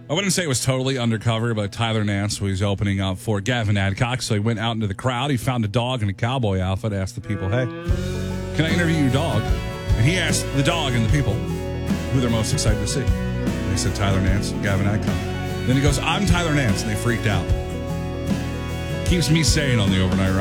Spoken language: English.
I wouldn't say it was totally undercover, but Tyler Nance was opening up for Gavin Adcock, so he went out into the crowd. He found a dog in a cowboy outfit, asked the people, hey, can I interview your dog? And he asked the dog and the people who they're most excited to see. They said Tyler Nance, Gavin Adcock. Then he goes, I'm Tyler Nance, and they freaked out. Keeps me sane on the overnight ride.